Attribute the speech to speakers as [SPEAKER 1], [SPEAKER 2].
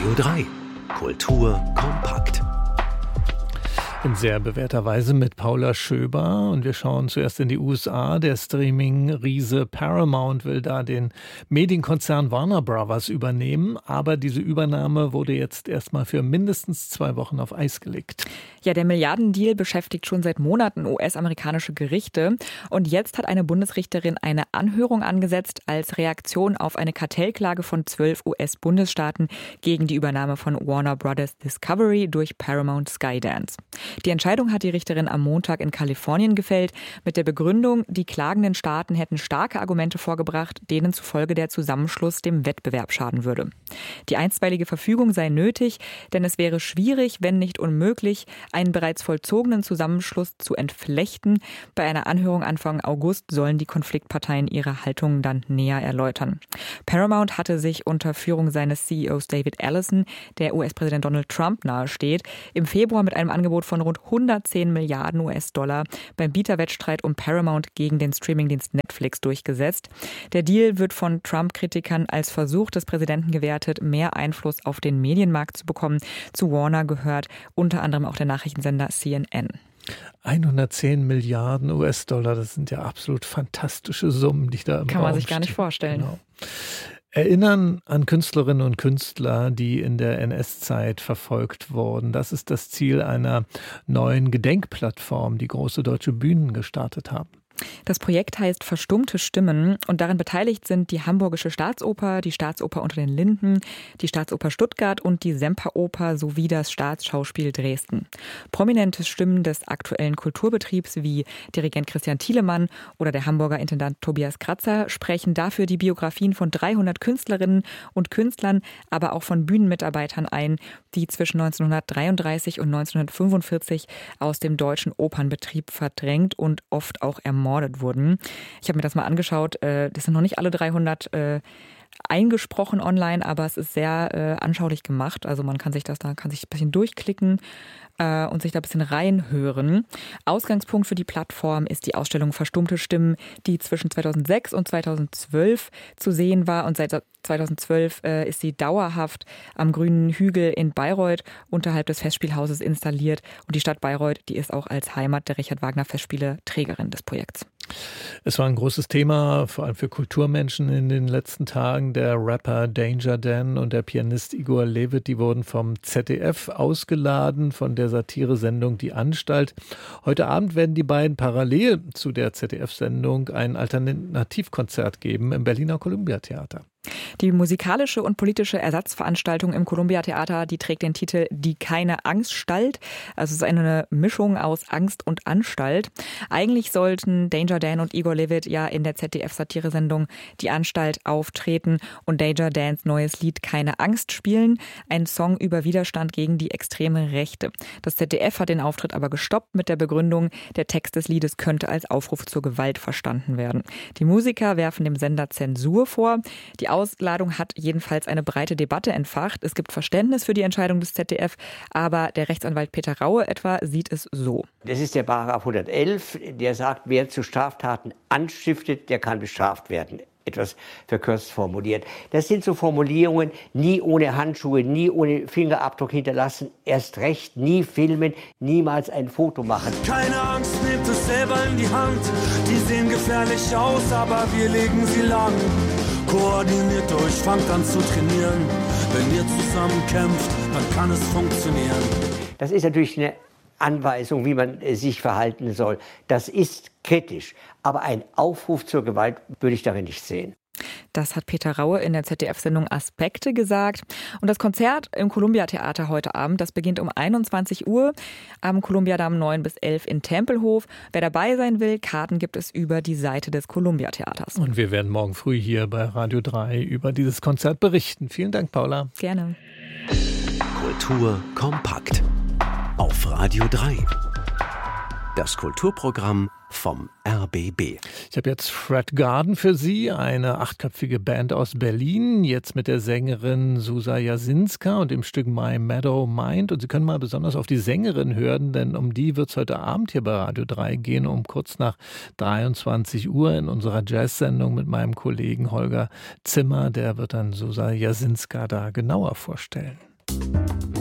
[SPEAKER 1] Radio 3. Kultur kompakt.
[SPEAKER 2] In sehr bewährter Weise mit Paula Schöber. Und wir schauen zuerst in die USA. Der Streaming-Riese Paramount will da den Medienkonzern Warner Brothers übernehmen. Aber diese Übernahme wurde jetzt erstmal für mindestens 2 Wochen auf Eis gelegt.
[SPEAKER 3] Ja, der Milliardendeal beschäftigt schon seit Monaten US-amerikanische Gerichte. Und jetzt hat eine Bundesrichterin eine Anhörung angesetzt als Reaktion auf eine Kartellklage von 12 US-Bundesstaaten gegen die Übernahme von Warner Brothers Discovery durch Paramount Skydance. Die Entscheidung hat die Richterin am Montag in Kalifornien gefällt, mit der Begründung, die klagenden Staaten hätten starke Argumente vorgebracht, denen zufolge der Zusammenschluss dem Wettbewerb schaden würde. Die einstweilige Verfügung sei nötig, denn es wäre schwierig, wenn nicht unmöglich, einen bereits vollzogenen Zusammenschluss zu entflechten. Bei einer Anhörung Anfang August sollen die Konfliktparteien ihre Haltungen dann näher erläutern. Paramount hatte sich unter Führung seines CEOs David Ellison, der US-Präsident Donald Trump nahesteht, im Februar mit einem Angebot von rund 110 Milliarden US-Dollar beim Bieterwettstreit um Paramount gegen den Streamingdienst Netflix durchgesetzt. Der Deal wird von Trump-Kritikern als Versuch des Präsidenten gewertet, mehr Einfluss auf den Medienmarkt zu bekommen. Zu Warner gehört unter anderem auch der Nachrichtensender CNN.
[SPEAKER 2] 110 Milliarden US-Dollar, das sind ja absolut fantastische Summen, die da im
[SPEAKER 3] Kann
[SPEAKER 2] Raum
[SPEAKER 3] man sich gar nicht
[SPEAKER 2] stehen.
[SPEAKER 3] vorstellen.
[SPEAKER 2] Genau. Erinnern an Künstlerinnen und Künstler, die in der NS-Zeit verfolgt wurden. Das ist das Ziel einer neuen Gedenkplattform, die große deutsche Bühnen gestartet haben.
[SPEAKER 3] Das Projekt heißt Verstummte Stimmen und daran beteiligt sind die Hamburgische Staatsoper, die Staatsoper Unter den Linden, die Staatsoper Stuttgart und die Semperoper sowie das Staatsschauspiel Dresden. Prominente Stimmen des aktuellen Kulturbetriebs wie Dirigent Christian Thielemann oder der Hamburger Intendant Tobias Kratzer sprechen dafür die Biografien von 300 Künstlerinnen und Künstlern, aber auch von Bühnenmitarbeitern ein, die zwischen 1933 und 1945 aus dem deutschen Opernbetrieb verdrängt und oft auch ermordet wurden. Ich habe mir das mal angeschaut. Das sind noch nicht alle 300 eingesprochen online, aber es ist sehr anschaulich gemacht. Also man kann sich ein bisschen durchklicken und sich da ein bisschen reinhören. Ausgangspunkt für die Plattform ist die Ausstellung Verstummte Stimmen, die zwischen 2006 und 2012 zu sehen war. Und seit 2012 ist sie dauerhaft am Grünen Hügel in Bayreuth unterhalb des Festspielhauses installiert. Und die Stadt Bayreuth, die ist auch als Heimat der Richard Wagner Festspiele Trägerin des Projekts.
[SPEAKER 2] Es war ein großes Thema, vor allem für Kulturmenschen in den letzten Tagen. Der Rapper Danger Dan und der Pianist Igor Levit, die wurden vom ZDF ausgeladen, von der Satiresendung Die Anstalt. Heute Abend werden die beiden parallel zu der ZDF-Sendung ein Alternativkonzert geben im Berliner Columbia-Theater.
[SPEAKER 3] Die musikalische und politische Ersatzveranstaltung im Columbia-Theater, die trägt den Titel Die keine Angststalt. Also es ist eine Mischung aus Angst und Anstalt. Eigentlich sollten Danger Dan und Igor Levit ja in der ZDF-Satiresendung Die Anstalt auftreten und Danger Dans neues Lied Keine Angst spielen. Ein Song über Widerstand gegen die extreme Rechte. Das ZDF hat den Auftritt aber gestoppt mit der Begründung, der Text des Liedes könnte als Aufruf zur Gewalt verstanden werden. Die Musiker werfen dem Sender Zensur vor. Die Ausladung hat jedenfalls eine breite Debatte entfacht. Es gibt Verständnis für die Entscheidung des ZDF, aber der Rechtsanwalt Peter Raue etwa sieht es so.
[SPEAKER 4] Das ist der Paragraph 111, der sagt, wer zu Straftaten anstiftet, der kann bestraft werden. Etwas verkürzt formuliert. Das sind so Formulierungen, nie ohne Handschuhe, nie ohne Fingerabdruck hinterlassen, erst recht nie filmen, niemals ein Foto machen.
[SPEAKER 5] Keine Angst, nehmt es selber in die Hand. Die sehen gefährlich aus, aber wir legen sie lang. Koordiniert euch, fangt an zu trainieren. Wenn ihr zusammen kämpft, dann kann es funktionieren.
[SPEAKER 4] Das ist natürlich eine Anweisung, wie man sich verhalten soll. Das ist kritisch, aber ein Aufruf zur Gewalt würde ich darin nicht sehen.
[SPEAKER 3] Das hat Peter Raue in der ZDF-Sendung Aspekte gesagt. Und das Konzert im Columbia-Theater heute Abend, das beginnt um 21 Uhr am Columbia-Damm 9 bis 11 in Tempelhof. Wer dabei sein will, Karten gibt es über die Seite des Columbia-Theaters.
[SPEAKER 2] Und wir werden morgen früh hier bei Radio 3 über dieses Konzert berichten. Vielen Dank, Paula.
[SPEAKER 3] Gerne.
[SPEAKER 1] Kultur kompakt auf Radio 3. Das Kulturprogramm vom RBB.
[SPEAKER 2] Ich habe jetzt Fred Garden für Sie, eine 8-köpfige Band aus Berlin, jetzt mit der Sängerin Susa Jasinska und dem Stück My Meadow Mind. Und Sie können mal besonders auf die Sängerin hören, denn um die wird es heute Abend hier bei Radio 3 gehen, um kurz nach 23 Uhr in unserer Jazz-Sendung mit meinem Kollegen Holger Zimmer. Der wird dann Susa Jasinska da genauer vorstellen.